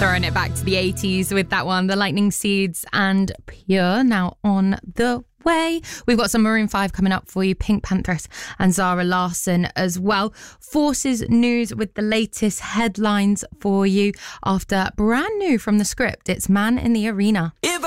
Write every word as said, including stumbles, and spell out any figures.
Throwing it back to the eighties with that one, The Lightning Seeds and Pure, now on the way. We've got some Maroon five coming up for you, Pink Panthers and Zara Larsson as well. Forces News with the latest headlines for you after brand new from The Script. It's Man in the Arena. If